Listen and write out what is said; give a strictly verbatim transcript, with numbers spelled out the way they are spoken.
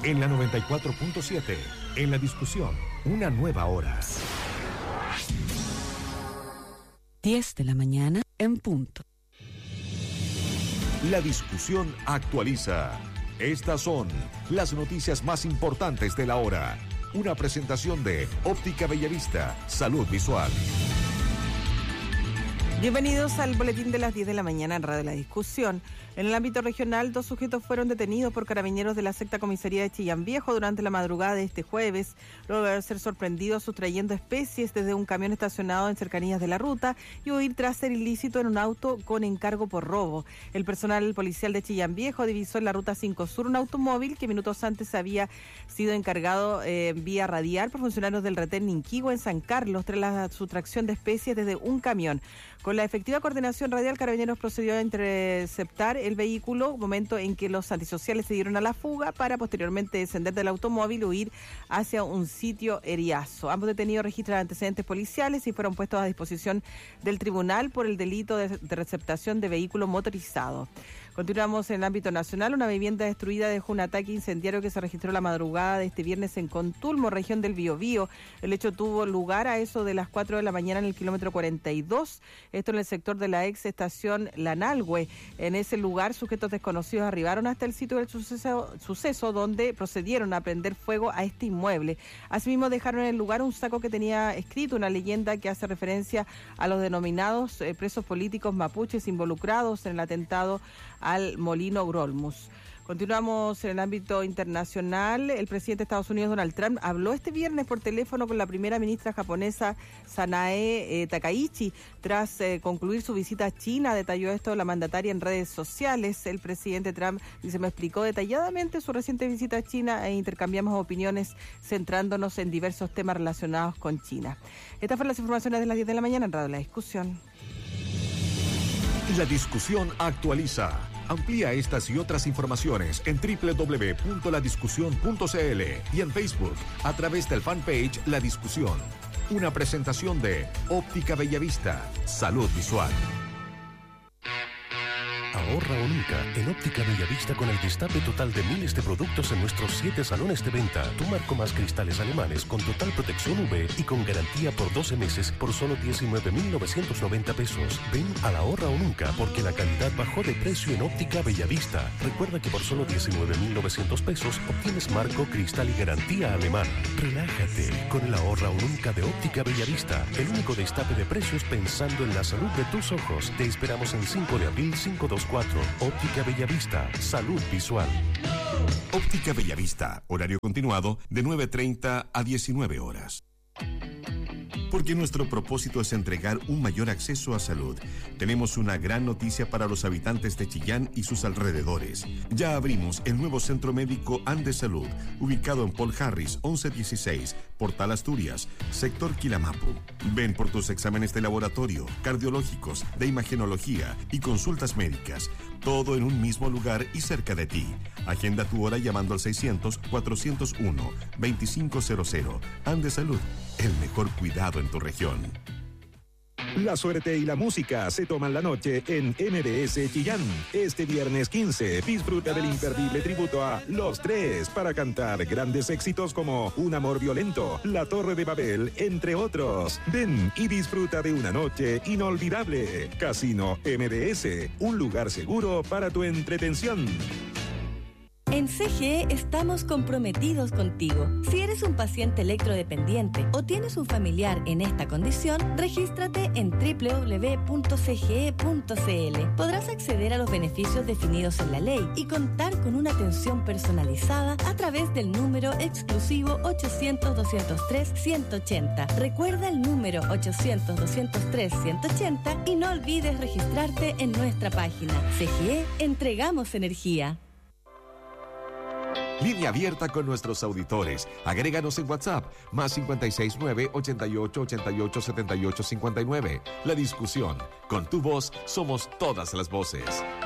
En la noventa y cuatro punto siete, en la discusión, una nueva hora. diez de la mañana en punto. La discusión actualiza. Estas son las noticias más importantes de la hora. Una presentación de Óptica Bellavista, Salud Visual. Bienvenidos al boletín de las diez de la mañana en Radio La Discusión. En el ámbito regional, dos sujetos fueron detenidos por carabineros de la sexta comisaría de Chillán Viejo durante la madrugada de este jueves, luego de ser sorprendidos sustrayendo especies desde un camión estacionado en cercanías de la ruta y huir tras ser ilícito en un auto con encargo por robo. El personal policial de Chillán Viejo divisó en la ruta cinco Sur un automóvil que minutos antes había sido encargado eh, vía radial por funcionarios del retén Ninquihue en San Carlos tras la sustracción de especies desde un camión. Con la efectiva coordinación radial, Carabineros procedió a interceptar el vehículo, momento en que los antisociales se dieron a la fuga para posteriormente descender del automóvil y huir hacia un sitio eriazo. Ambos detenidos registran antecedentes policiales y fueron puestos a disposición del tribunal por el delito de, de receptación de vehículo motorizado. Continuamos en el ámbito nacional. Una vivienda destruida dejó un ataque incendiario que se registró la madrugada de este viernes en Contulmo, región del Biobío. El hecho tuvo lugar a eso de las cuatro de la mañana en el kilómetro cuarenta y dos, esto en el sector de la ex estación Lanalhue. En ese lugar, sujetos desconocidos arribaron hasta el sitio del suceso, suceso donde procedieron a prender fuego a este inmueble. Asimismo, dejaron en el lugar un saco que tenía escrito una leyenda que hace referencia a los denominados eh, presos políticos mapuches involucrados en el atentado al Molino Grolmus. Continuamos en el ámbito internacional. El presidente de Estados Unidos, Donald Trump, habló este viernes por teléfono con la primera ministra japonesa, Sanae eh, Takaichi, tras eh, concluir su visita a China. Detalló esto la mandataria en redes sociales. El presidente Trump dice, me explicó detalladamente su reciente visita a China e intercambiamos opiniones centrándonos en diversos temas relacionados con China. Estas fueron las informaciones de las diez de la mañana en Radio La Discusión. La discusión actualiza. Amplía estas y otras informaciones en doble u doble u doble u punto la discusión punto c l y en Facebook a través del fanpage La Discusión. Una presentación de Óptica Bellavista, Salud Visual. Ahorra o nunca en Óptica Bellavista con el destape total de miles de productos en nuestros siete salones de venta. Tu marco más cristales alemanes con total protección U V y con garantía por doce meses por solo diecinueve mil novecientos noventa pesos. Ven a la ahorra o nunca porque la calidad bajó de precio en Óptica Bellavista. Recuerda que por solo diecinueve mil novecientos pesos obtienes marco, cristal y garantía alemana. Relájate con el ahorra o nunca de Óptica Bellavista. El único destape de precios pensando en la salud de tus ojos. Te esperamos en cinco de abril cinco dos cuatro. Óptica Bellavista, Salud Visual. Óptica Bellavista, horario continuado de nueve treinta a diecinueve horas. Porque nuestro propósito es entregar un mayor acceso a salud. Tenemos una gran noticia para los habitantes de Chillán y sus alrededores. Ya abrimos el nuevo Centro Médico Andes Salud, ubicado en Paul Harris, once dieciséis, Portal Asturias, sector Quilamapu. Ven por tus exámenes de laboratorio, cardiológicos, de imagenología y consultas médicas. Todo en un mismo lugar y cerca de ti. Agenda tu hora llamando al seiscientos, cuatrocientos uno, veinticinco cero cero. Andes Salud, el mejor cuidado en tu región. La suerte y la música se toman la noche en M B S Chillán. Este viernes quince, disfruta del imperdible tributo a Los Tres para cantar grandes éxitos como Un Amor Violento, La Torre de Babel, entre otros. Ven y disfruta de una noche inolvidable. Casino M B S, un lugar seguro para tu entretención. En C G E estamos comprometidos contigo. Si eres un paciente electrodependiente o tienes un familiar en esta condición, regístrate en doble u doble u doble u punto c g e punto c l. Podrás acceder a los beneficios definidos en la ley y contar con una atención personalizada a través del número exclusivo ochocientos, doscientos tres, ciento ochenta. Recuerda el número ochocientos, doscientos tres, ciento ochenta y no olvides registrarte en nuestra página. C G E, entregamos energía. Línea abierta con nuestros auditores. Agréganos en WhatsApp, más cinco seis nueve, ochenta y ocho, ochenta y ocho, setenta y ocho cincuenta y nueve. La discusión. Con tu voz somos todas las voces.